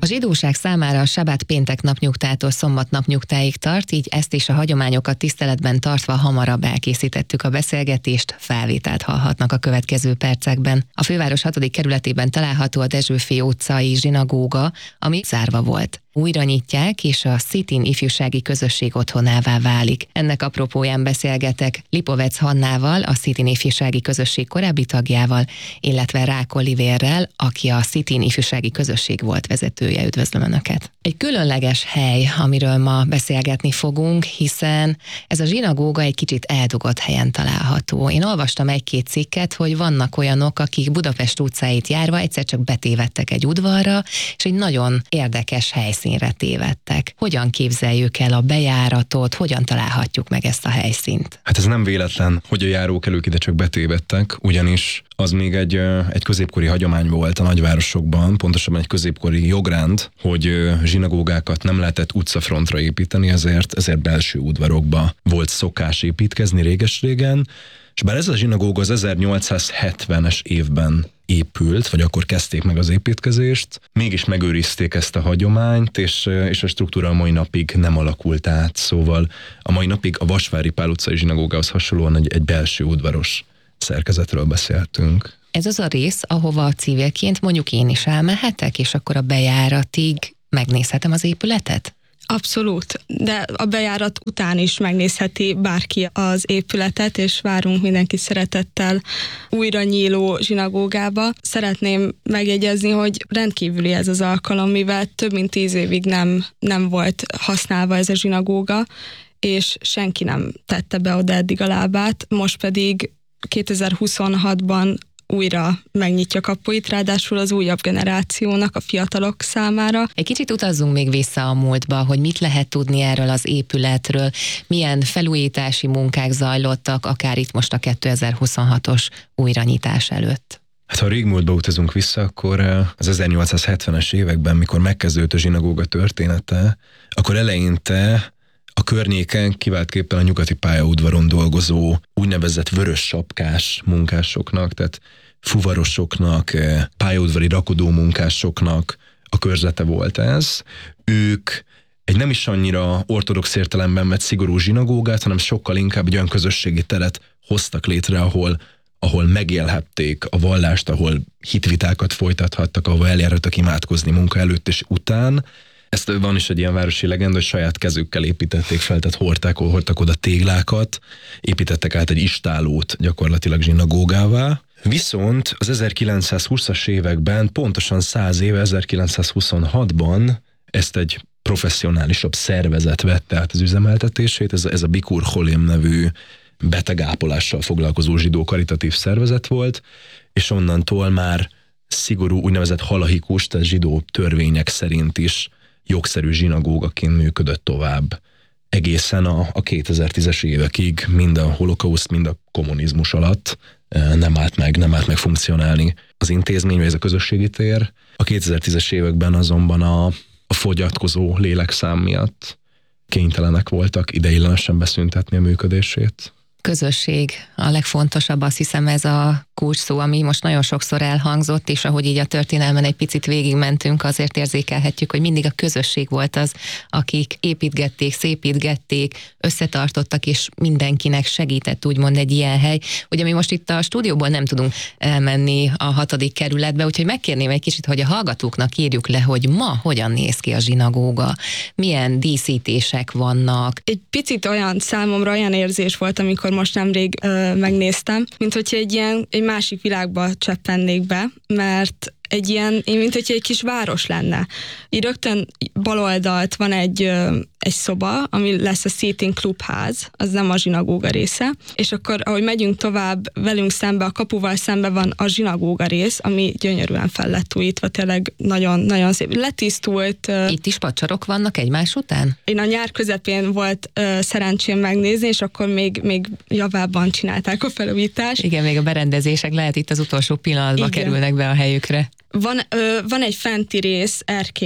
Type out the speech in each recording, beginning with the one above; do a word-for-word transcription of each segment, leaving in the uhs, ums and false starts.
A zsidóság számára a sabát péntek napnyugtától szombat napnyugtáig tart, így ezt és a hagyományokat tiszteletben tartva hamarabb elkészítettük a beszélgetést, felvételt hallhatnak a következő percekben. A főváros hatodik kerületében található a Dezsőfé utcai zsinagóga, ami zárva volt. Újra nyitják, és a Szitin ifjúsági közösség otthonává válik. Ennek apropóján beszélgetek Lipovec Hannával, a Szitin ifjúsági közösség korábbi tagjával, illetve Rák Olivérrel, aki a Szitin ifjúsági közösség volt vezetője. Üdvözlöm Önöket! Egy különleges hely, amiről ma beszélgetni fogunk, hiszen ez a zsinagóga egy kicsit eldugott helyen található. Én olvastam egy-két cikket, hogy vannak olyanok, akik Budapest utcáit járva egyszer csak betévedtek egy udvarra, és egy nagyon érdekes helyszínre tévedtek. Hogyan képzeljük el a bejáratot, hogyan találhatjuk meg ezt a helyszínt? Hát ez nem véletlen, hogy a járókelők ide csak betévedtek, ugyanis az még egy, egy középkori hagyomány volt a nagyvárosokban, pontosabban egy középkori jogrend, hogy zsinagógákat nem lehetett utcafrontra építeni, ezért, ezért belső udvarokba volt szokás építkezni réges-régen, és bár ez a zsinagóga az ezernyolcszázhetvenes évben épült, vagy akkor kezdték meg az építkezést, mégis megőrizték ezt a hagyományt, és, és a struktúra a mai napig nem alakult át, szóval a mai napig a Vasvári Pál utcai zsinagógához hasonlóan egy, egy belső udvaros szerkezetről beszéltünk. Ez az a rész, ahova civilként mondjuk én is elmehetek, és akkor a bejáratig megnézhetem az épületet? Abszolút, de a bejárat után is megnézheti bárki az épületet, és várunk mindenki szeretettel újra nyíló zsinagógába. Szeretném megjegyezni, hogy rendkívüli ez az alkalom, mivel több mint tíz évig nem, nem volt használva ez a zsinagóga, és senki nem tette be oda eddig a lábát, most pedig kétezer-huszonhatban újra megnyitja kapuit, ráadásul az újabb generációnak, a fiatalok számára. Egy kicsit utazzunk még vissza a múltba, hogy mit lehet tudni erről az épületről, milyen felújítási munkák zajlottak, akár itt most a kétezer-huszonhatos újranyitás előtt. Hát ha a régmúltba utazunk vissza, akkor az ezernyolcszázhetvenes években, mikor megkezdődött a zsinagóga története, akkor eleinte a környéken kiváltképpen a nyugati pályaudvaron dolgozó úgynevezett vörös sapkás munkásoknak, tehát fuvarosoknak, pályaudvari rakodó munkásoknak a körzete volt ez. Ők egy nem is annyira ortodox értelemben vett szigorú zsinagógát, hanem sokkal inkább egy olyan közösségi teret hoztak létre, ahol, ahol megélhették a vallást, ahol hitvitákat folytathattak, ahol eljárhattak imádkozni munka előtt és után. Ezt van is egy ilyen városi legenda, hogy saját kezükkel építették fel, tehát hordták, hordtak oda téglákat, építettek át egy istálót gyakorlatilag zsinagógává. Viszont az ezerkilencszázhúszas években, pontosan száz éve, ezerkilencszázhuszonhatban ezt egy professzionálisabb szervezet vette át az üzemeltetését, ez a, ez a Bikur Cholim nevű betegápolással foglalkozó zsidó karitatív szervezet volt, és onnantól már szigorú úgynevezett halahikus, tehát zsidó törvények szerint is jogszerű zsinagógaként működött tovább. Egészen a, a kétezer-tízes évekig, mind a holokauszt, mind a kommunizmus alatt nem állt meg, nem állt meg funkcionálni az intézmény, vagy ez a közösségi tér. A kétezer-tízes években azonban a, a fogyatkozó lélekszám miatt kénytelenek voltak ideiglenesen beszüntetni a működését. Közösség a legfontosabb, azt hiszem ez a kulcs szó, ami most nagyon sokszor elhangzott, és ahogy így a történelmen egy picit végigmentünk, azért érzékelhetjük, hogy mindig a közösség volt az, akik építgették, szépítgették, összetartottak, és mindenkinek segített úgymond egy ilyen hely. Ugye mi most itt a stúdióból nem tudunk elmenni a hatodik kerületbe, úgyhogy megkérném egy kicsit, hogy a hallgatóknak írjuk le, hogy ma hogyan néz ki a zsinagóga, milyen díszítések vannak. Egy picit olyan számomra olyan érzés volt, amikor most nemrég ö, megnéztem, mint hogyha egy ilyen egy másik világba cseppennék be, mert egy ilyen, mint hogyha egy kis város lenne. Így rögtön bal oldalt van egy, egy szoba, ami lesz a Szitin klubház, az nem a zsinagóga része, és akkor ahogy megyünk tovább, velünk szembe, a kapuval szembe van a zsinagóga rész, ami gyönyörűen fel lett újítva, tényleg nagyon, nagyon szép. Letisztult. Itt is pacsarok vannak egymás után? Én a nyár közepén volt uh, szerencsém megnézni, és akkor még, még javában csinálták a felújítást. Igen, még a berendezések lehet itt az utolsó pillanatban kerülnek be a helyükre. Van, ö, van egy fenti rész, erkély,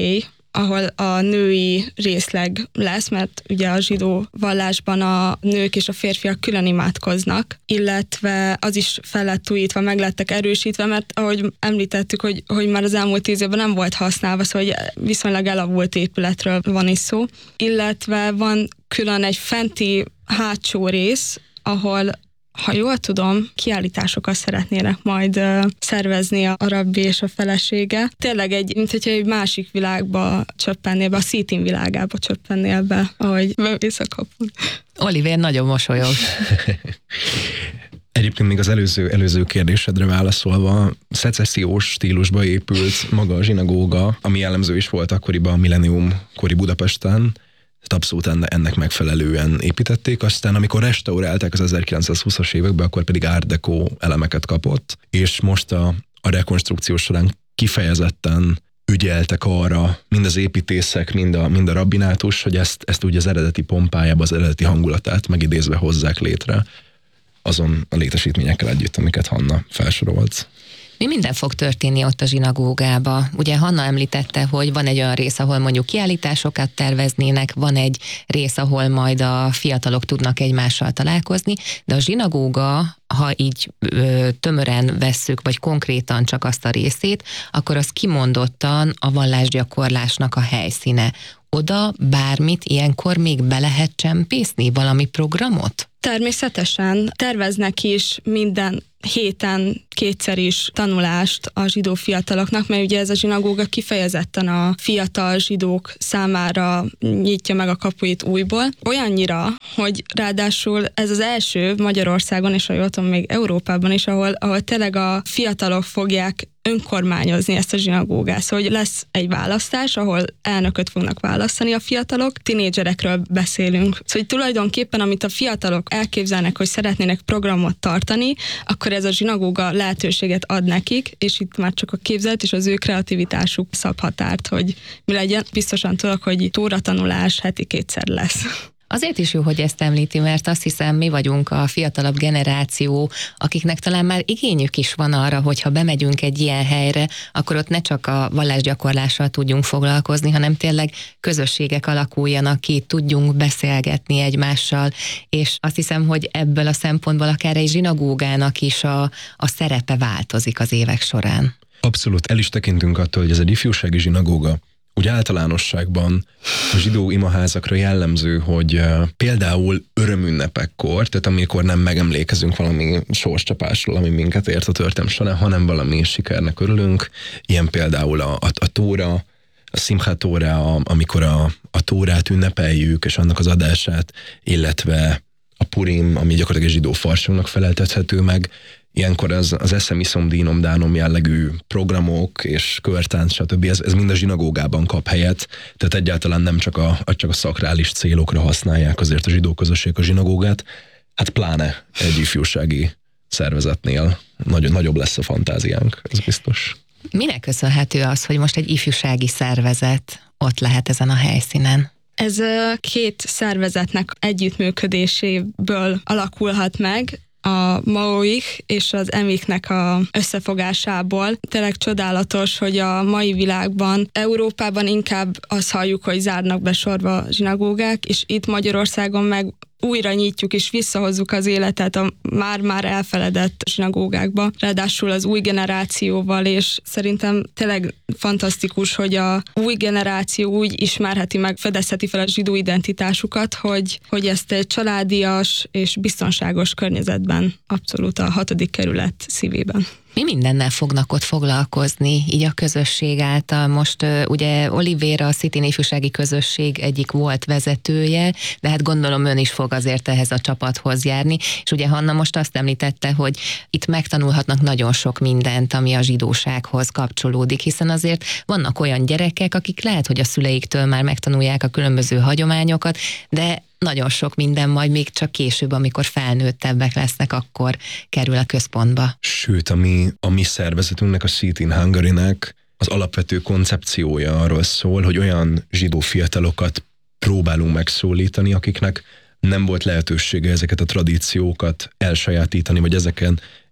ahol a női részleg lesz, mert ugye a zsidó vallásban a nők és a férfiak külön imádkoznak, illetve az is fel lett újítva, meg lettek erősítve, mert ahogy említettük, hogy, hogy már az elmúlt tíz évben nem volt használva, szóval viszonylag elavult épületről van is szó, illetve van külön egy fenti hátsó rész, ahol, ha jól tudom, kiállításokat szeretnének majd uh, szervezni a, a rabbi és a felesége. Tényleg egy, mint hogyha egy másik világba csöppennél be, a Szitin világába csöppennél be, ahogy bemész a kapun. Olivér nagyon mosolyog. Egyébként még az előző, előző kérdésedre válaszolva, szecessziós stílusba épült maga a zsinagóga, ami jellemző is volt akkoriban a millennium kori Budapesten, abszolút ennek megfelelően építették, aztán amikor restaurálták az ezerkilencszázhúszas években, akkor pedig Art Deco elemeket kapott, és most a, a rekonstrukció során kifejezetten ügyeltek arra, mind az építészek, mind a, mind a rabbinátus, hogy ezt, ezt úgy az eredeti pompájába, az eredeti hangulatát megidézve hozzák létre, azon a létesítményekkel együtt, amiket Hanna felsorolt. Mi minden fog történni ott a zsinagógába? Ugye Hanna említette, hogy van egy olyan rész, ahol mondjuk kiállításokat terveznének, van egy rész, ahol majd a fiatalok tudnak egymással találkozni, de a zsinagóga, ha így ö, tömören vesszük, vagy konkrétan csak azt a részét, akkor az kimondottan a vallásgyakorlásnak a helyszíne. Oda bármit ilyenkor még be lehet csempészni, valami programot? Természetesen terveznek is minden héten kétszer is tanulást a zsidó fiataloknak, mert ugye ez a zsinagóga kifejezetten a fiatal zsidók számára nyitja meg a kapuit újból. Olyannyira, hogy ráadásul ez az első Magyarországon, és ha jól tudom, még Európában is, ahol, ahol tényleg a fiatalok fogják önkormányozni ezt a zsinagógát. Szóval hogy lesz egy választás, ahol elnököt fognak választani a fiatalok, tinédzserekről beszélünk. Szóval hogy tulajdonképpen, amit a fiatalok elképzelnek, hogy szeretnének programot tartani, akkor ez a zsinagóga lehetőséget ad nekik, és itt már csak a képzelet és az ő kreativitásuk szab határt, hogy mi legyen. Biztosan tudok, hogy tóratanulás heti kétszer lesz. Azért is jó, hogy ezt említi, mert azt hiszem, mi vagyunk a fiatalabb generáció, akiknek talán már igényük is van arra, hogy ha bemegyünk egy ilyen helyre, akkor ott ne csak a vallásgyakorlással tudjunk foglalkozni, hanem tényleg közösségek alakuljanak ki, tudjunk beszélgetni egymással, és azt hiszem, hogy ebből a szempontból akár egy zsinagógának is a, a szerepe változik az évek során. Abszolút, el is tekintünk attól, hogy ez egy ifjúsági zsinagóga. Úgy általánosságban a zsidó imaházakra jellemző, hogy uh, például örömünnepekkor, tehát amikor nem megemlékezünk valami sorscsapásról, ami minket ért a történelem során, hanem valami sikernek örülünk, ilyen például a, a, a tóra, a Simchat Tóra, amikor a, a tórát ünnepeljük, és annak az adását, illetve a Purim, ami gyakorlatilag egy zsidó farsangnak feleltethető meg. Ilyenkor az, az eszem, iszom, dínom, dánom jellegű programok és körtánc, stb. Ez, ez mind a zsinagógában kap helyet, tehát egyáltalán nem csak a, csak a szakrális célokra használják azért a zsidó közösség a zsinagógát, hát pláne egy ifjúsági szervezetnél nagyon nagyobb lesz a fantáziánk, ez biztos. Minek köszönhető az, hogy most egy ifjúsági szervezet ott lehet ezen a helyszínen? Ez két szervezetnek együttműködéséből alakulhat meg, a Maoich és az Emiknek a összefogásából. Tényleg csodálatos, hogy a mai világban, Európában inkább azt halljuk, hogy zárnak be sorba zsinagógák, és itt Magyarországon meg újra nyitjuk és visszahozzuk az életet a már-már elfeledett zsinagógákba, ráadásul az új generációval, és szerintem tényleg fantasztikus, hogy a új generáció úgy ismerheti meg, fedezheti fel a zsidó identitásukat, hogy, hogy ezt egy családias és biztonságos környezetben, abszolút a hatodik kerület szívében. Mi mindennel fognak ott foglalkozni, így a közösség által? Most uh, ugye Olivér a Szitin ifjúsági közösség egyik volt vezetője, de hát gondolom ön is fog azért ehhez a csapathoz járni, és ugye Hanna most azt említette, hogy itt megtanulhatnak nagyon sok mindent, ami a zsidósághoz kapcsolódik, hiszen azért vannak olyan gyerekek, akik lehet, hogy a szüleiktől már megtanulják a különböző hagyományokat, de nagyon sok minden majd még csak később, amikor felnőttebbek lesznek, akkor kerül a központba. Sőt, a mi, a mi szervezetünknek, a Seat in Hungary-nek az alapvető koncepciója arról szól, hogy olyan zsidó fiatalokat próbálunk megszólítani, akiknek nem volt lehetősége ezeket a tradíciókat elsajátítani, vagy ezeken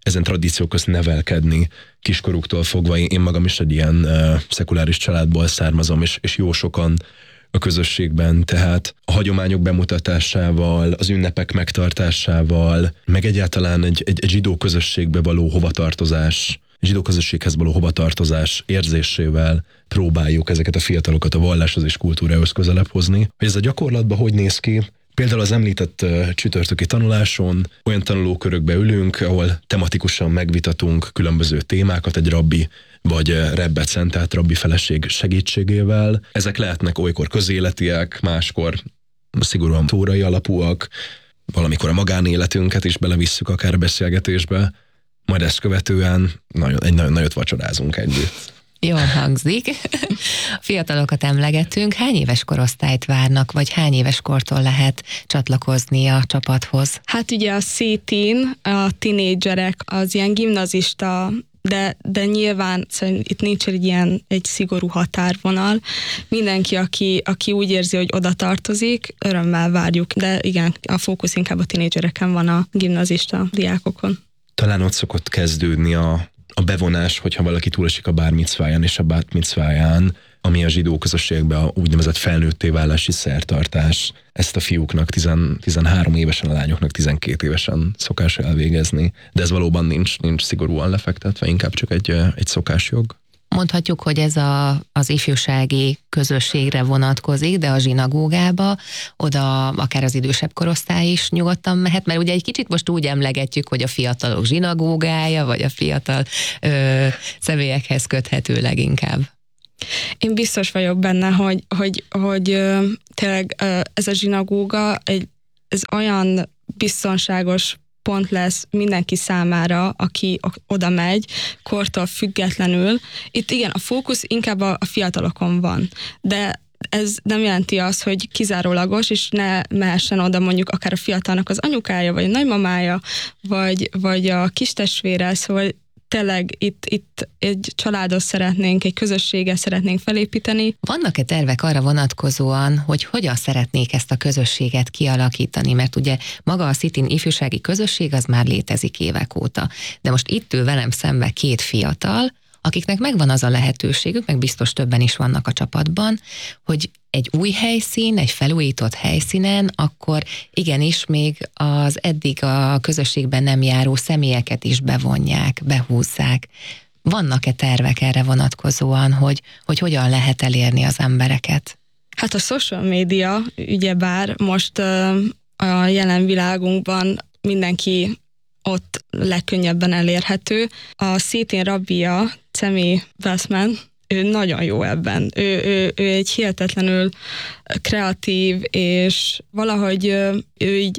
ezen tradíciók közt nevelkedni kiskoruktól fogva. Én magam is egy ilyen uh, szekuláris családból származom, és, és jó sokan a közösségben, tehát a hagyományok bemutatásával, az ünnepek megtartásával, meg egyáltalán egy, egy, egy zsidó közösségbe való hovatartozás, zsidó közösséghez való hovatartozás érzésével próbáljuk ezeket a fiatalokat a valláshoz és kultúrához közelebb hozni. Hogy ez a gyakorlatban hogy néz ki? Például az említett uh, csütörtöki tanuláson olyan tanulókörökbe ülünk, ahol tematikusan megvitatunk különböző témákat egy rabbi vagy uh, rebbecen, tehát rabbi feleség segítségével. Ezek lehetnek olykor közéletiek, máskor szigorúan tórai alapúak, valamikor a magánéletünket is belevisszük akár a beszélgetésbe, majd ezt követően nagyon, egy nagyon nagyot vacsorázunk együtt. Jól hangzik. Fiatalokat emlegetünk. Hány éves korosztályt várnak, vagy hány éves kortól lehet csatlakozni a csapathoz? Hát ugye a C-teen, a tinédzserek, az ilyen gimnazista, de, de nyilván szóval itt nincs egy ilyen egy szigorú határvonal. Mindenki, aki, aki úgy érzi, hogy oda tartozik, örömmel várjuk. De igen, a fókusz inkább a tinédzsereken van, a gimnazista diákokon. Talán ott szokott kezdődni a a bevonás, hogyha valaki túlesik a bár micváján és a bát micváján, ami a zsidó közösségben a úgynevezett felnőtté válási szertartás. Ezt a fiúknak tizenhárom évesen, a lányoknak tizenkét évesen szokás elvégezni, de ez valóban nincs, nincs szigorúan lefektetve, inkább csak egy, egy szokásjog. Mondhatjuk, hogy ez a, az ifjúsági közösségre vonatkozik, de a zsinagógába oda akár az idősebb korosztály is nyugodtan mehet, mert ugye egy kicsit most úgy emlegetjük, hogy a fiatalok zsinagógája, vagy a fiatal ö, személyekhez köthető leginkább. Én biztos vagyok benne, hogy, hogy, hogy ö, tényleg ö, ez a zsinagóga egy, ez olyan biztonságos pont lesz mindenki számára, aki oda megy, kortól függetlenül. Itt igen, a fókusz inkább a, a fiatalokon van, de ez nem jelenti azt, hogy kizárólagos, és ne mehessen oda mondjuk akár a fiatalnak az anyukája, vagy a nagymamája, vagy, vagy a kistestvére, szóval tényleg itt, itt egy családot szeretnénk, egy közösséget szeretnénk felépíteni. Vannak-e tervek arra vonatkozóan, hogy hogyan szeretnék ezt a közösséget kialakítani? Mert ugye maga a C-teen ifjúsági közösség az már létezik évek óta. De most itt ül velem szembe két fiatal, akiknek megvan az a lehetőségük, meg biztos többen is vannak a csapatban, hogy egy új helyszín, egy felújított helyszínen, akkor igenis még az eddig a közösségben nem járó személyeket is bevonják, behúzzák. Vannak-e tervek erre vonatkozóan, hogy, hogy hogyan lehet elérni az embereket? Hát a social media, ugyebár most uh, a jelen világunkban mindenki ott legkönnyebben elérhető. A C-teen rabbija, Cemi Westman, ő nagyon jó ebben. Ő, ő, ő egy hihetetlenül kreatív, és valahogy ő így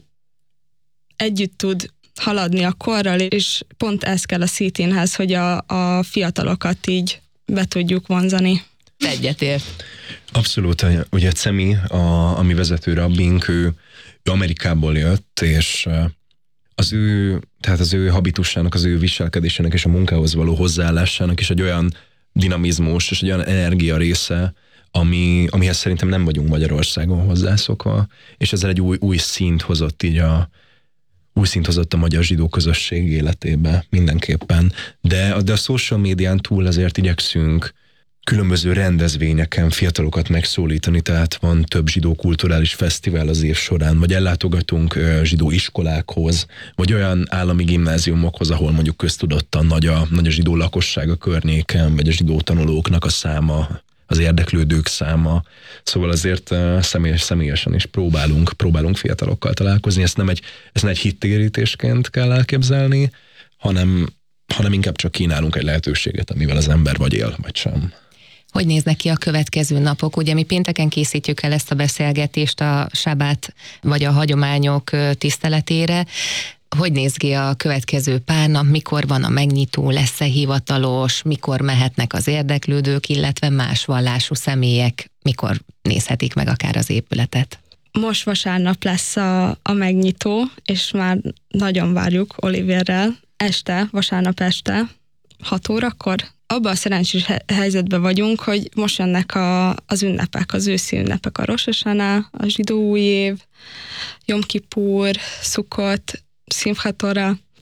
együtt tud haladni a korral, és pont ez kell a C-teenhez, hogy a, a fiatalokat így be tudjuk vonzani. Egyetért. Abszolút, ugye Cemi, a, a mi vezető rabbink, ő, ő Amerikából jött, és az ő, tehát az ő habitusának, az ő viselkedésének és a munkához való hozzáállásának is egy olyan dinamizmus és egy olyan energia része, ami, amihez szerintem nem vagyunk Magyarországon hozzászokva, és ezzel egy új, új szint hozott így a új szint hozott a magyar zsidó közösség életébe mindenképpen. De, de a social médián túl azért igyekszünk különböző rendezvényeken fiatalokat megszólítani, tehát van több zsidó kulturális fesztivál az év során, vagy ellátogatunk uh, zsidó iskolákhoz, vagy olyan állami gimnáziumokhoz, ahol mondjuk köztudottan nagy a, nagy a zsidó lakosság a környéken, vagy a zsidó tanulóknak a száma, az érdeklődők száma. Szóval azért uh, személyes, személyesen is próbálunk, próbálunk fiatalokkal találkozni. Ezt nem egy, ezt nem egy hittérítésként kell elképzelni, hanem, hanem inkább csak kínálunk egy lehetőséget, amivel az ember vagy él, vagy sem. Hogy néznek ki a következő napok? Ugye mi pénteken készítjük el ezt a beszélgetést a sábát vagy a hagyományok tiszteletére. Hogy néz ki a következő pár nap? Mikor van a megnyitó? Lesz-e hivatalos? Mikor mehetnek az érdeklődők, illetve más vallású személyek? Mikor nézhetik meg akár az épületet? Most vasárnap lesz a, a megnyitó, és már nagyon várjuk Oliverrel. Este, vasárnap este, hat órakor. Abban a szerencsés helyzetben vagyunk, hogy most jönnek a, az ünnepek, az őszi ünnepek, a Rosh Hashanah, a zsidó új év, Jom Kippur, Sukkot, Simchat Torah.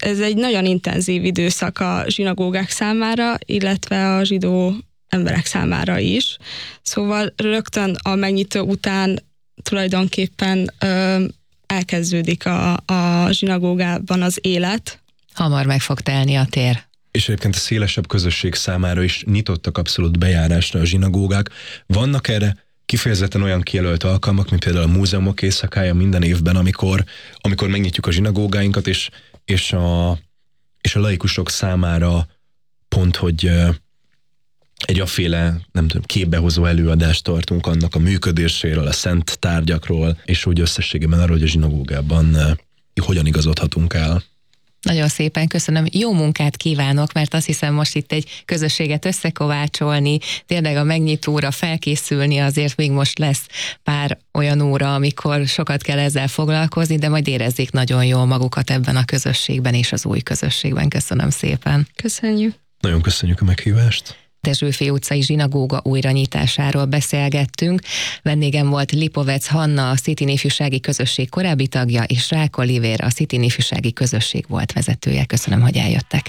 ez egy nagyon intenzív időszak a zsinagógák számára, illetve a zsidó emberek számára is. Szóval rögtön a megnyitó után tulajdonképpen ö, elkezdődik a, a zsinagógában az élet. Hamar meg fog telni a tér. És egyébként a szélesebb közösség számára is nyitottak abszolút bejárásra a zsinagógák. Vannak erre kifejezetten olyan kijelölt alkalmak, mint például a múzeumok éjszakája minden évben, amikor, amikor megnyitjuk a zsinagógáinkat, és, és, a, és a laikusok számára pont, hogy egy afféle, nem tudom, képbehozó előadást tartunk annak a működéséről, a szent tárgyakról, és úgy összességében arról, hogy a zsinagógában hogyan igazodhatunk el. Nagyon szépen köszönöm. Jó munkát kívánok, mert azt hiszem most itt egy közösséget összekovácsolni, tényleg a megnyitóra felkészülni, azért még most lesz pár olyan óra, amikor sokat kell ezzel foglalkozni, de majd érezzék nagyon jól magukat ebben a közösségben és az új közösségben. Köszönöm szépen. Köszönjük. Nagyon köszönjük a meghívást. Dezsőfé utcai zsinagóga újranyitásáról beszélgettünk. Vendégem volt Lipovec Hanna, a Szitin ifjúsági közösség korábbi tagja, és Rák Olivér, a Szitin ifjúsági közösség volt vezetője. Köszönöm, hogy eljöttek.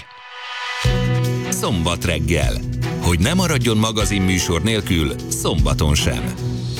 Szombat reggel. Hogy ne maradjon magazinműsor nélkül, szombaton sem.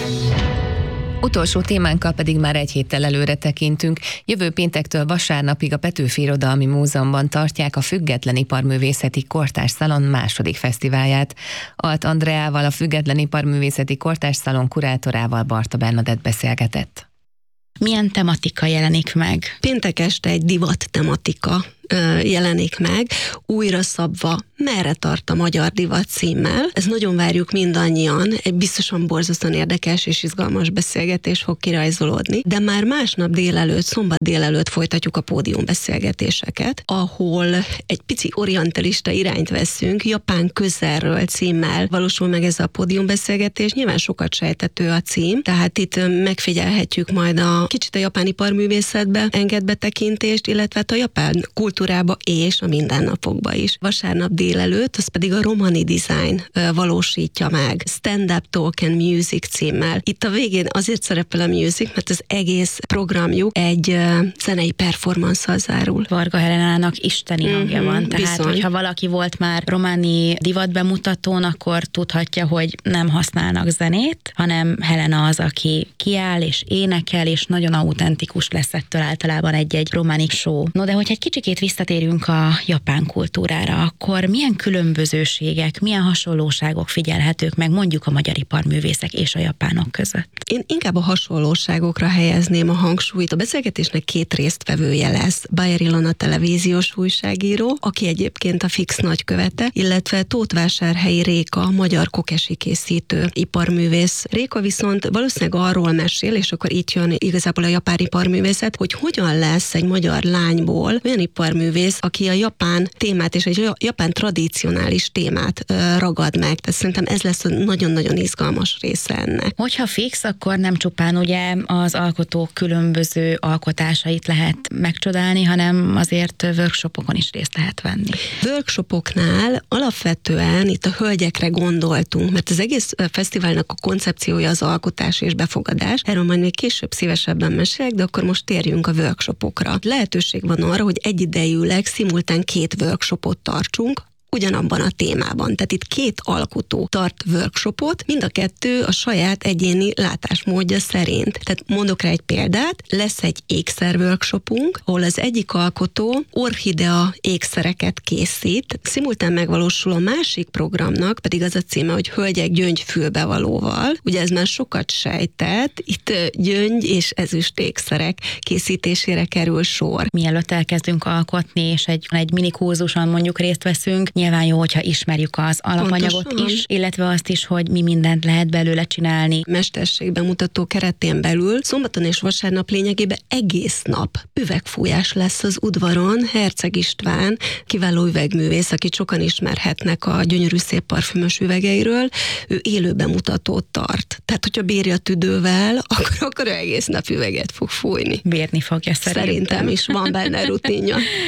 Utolsó témánkkal pedig már egy héttel előre tekintünk. Jövő péntektől vasárnapig a Petőfi Irodalmi Múzeumban tartják a Független Iparművészeti Kortárs Szalon második fesztiválját. Alt Andreával, a Független Iparművészeti Kortárs Szalon kurátorával Barta Bernadett beszélgetett. Milyen tematika jelenik meg? Péntek este egy divat tematika jelenik meg, újra szabva Merre tart a magyar divat címmel. Ez nagyon várjuk mindannyian, egy biztosan borzasztóan érdekes és izgalmas beszélgetés fog kirajzolódni, de már másnap délelőtt, szombat délelőtt folytatjuk a pódiumbeszélgetéseket, ahol egy pici orientalista irányt veszünk, Japán közelről címmel valósul meg ez a pódiumbeszélgetés. Nyilván sokat sejtető a cím, tehát itt megfigyelhetjük majd a kicsit a japán iparművészetbe enged betekintést, illetve a japán kultúrába és a mindennapokba is. Vasárnap délelőtt, az pedig a Romani Design valósítja meg. Stand Up Talk and Music címmel. Itt a végén azért szerepel a music, mert az egész programjuk egy zenei performanszal zárul. Varga Helenának isteni mm-hmm, hangja van, tehát bizony. Hogyha valaki volt már románi divatbemutatón, akkor tudhatja, hogy nem használnak zenét, hanem Helena az, aki kiáll és énekel, és nagyon autentikus lesz ettől általában egy-egy románi show. No, de hogyha egy kicsikét visszatérünk a japán kultúrára, akkor milyen különbözőségek, milyen hasonlóságok figyelhetők meg mondjuk a magyar iparművészek és a japánok között? Én inkább a hasonlóságokra helyezném a hangsúlyt. A beszélgetésnek két résztvevője lesz. Bayer Ilona televíziós újságíró, aki egyébként a Fix nagykövete, illetve Tóthvásárhelyi Réka, magyar kokesi készítő iparművész. Réka viszont valószínűleg arról mesél, és akkor itt jön igazából a japán iparművészet, hogy hogyan lesz egy magyar lányból olyan iparművész, aki a japán témát és egy japán tradicionális témát ragad meg. Tehát szerintem ez lesz a nagyon-nagyon izgalmas része ennek. Hogyha Fix, akkor nem csupán ugye az alkotók különböző alkotásait lehet megcsodálni, hanem azért workshopokon is részt lehet venni. Workshopoknál alapvetően itt a hölgyekre gondoltunk, mert az egész fesztiválnak a koncepciója az alkotás és befogadás. Erről majd még később szívesebben mesélek, de akkor most térjünk a workshopokra. Lehetőség van arra, hogy egyidejűleg szimultán két workshopot tartsunk, ugyanabban a témában. Tehát itt két alkotó tart workshopot, mind a kettő a saját egyéni látásmódja szerint. Tehát mondok rá egy példát, lesz egy ékszer workshopunk, ahol az egyik alkotó orchidea ékszereket készít, szimultán megvalósul a másik programnak, pedig az a címe, hogy Hölgyek gyöngyfülbevalóval. Ugye ez már sokat sejtett, itt gyöngy és ezüst ékszerek készítésére kerül sor. Mielőtt elkezdünk alkotni, és egy, egy mini kurzuson mondjuk részt veszünk, nyilván jó, hogyha ismerjük az alapanyagot Pontosan. is, illetve azt is, hogy mi mindent lehet belőle csinálni. Mesterségbemutató keretén belül szombaton és vasárnap lényegében egész nap üvegfújás lesz az udvaron. Herceg István, kiváló üvegművész, akit sokan ismerhetnek a gyönyörű szép parfümös üvegeiről, ő élő bemutatót tart. Tehát, hogyha bírja tüdővel, akkor, akkor ő egész nap üveget fog fújni. Bírni fogja szerintem. Szerintem is van benne rutinja.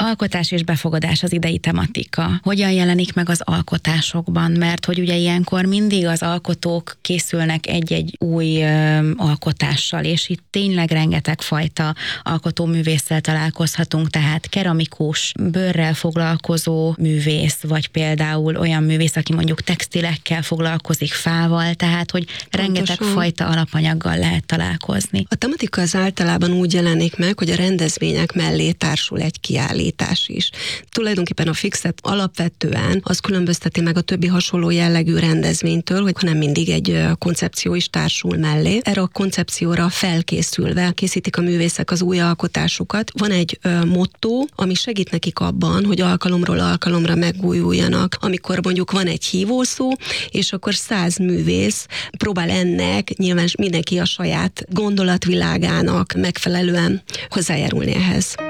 Alkotás és befogadás az idei tematika. Hogyan jelenik meg az alkotásokban? Mert hogy ugye ilyenkor mindig az alkotók készülnek egy-egy új ö, alkotással, és itt tényleg rengeteg fajta alkotóművésszel találkozhatunk, tehát keramikus, bőrrel foglalkozó művész, vagy például olyan művész, aki mondjuk textilekkel foglalkozik, fával, tehát hogy rengeteg Pontosan. fajta alapanyaggal lehet találkozni. A tematika az általában úgy jelenik meg, hogy a rendezvények mellé társul egy kiállítás is. Tulajdonképpen a Fixet alapvetően az különbözteti meg a többi hasonló jellegű rendezvénytől, hogy nem mindig egy koncepció is társul mellé. Erre a koncepcióra felkészülve készítik a művészek az új alkotásukat. Van egy ö, motto, ami segít nekik abban, hogy alkalomról alkalomra megújuljanak. Amikor mondjuk van egy hívószó, és akkor száz művész próbál ennek, nyilván mindenki a saját gondolatvilágának megfelelően hozzájárulni ehhez.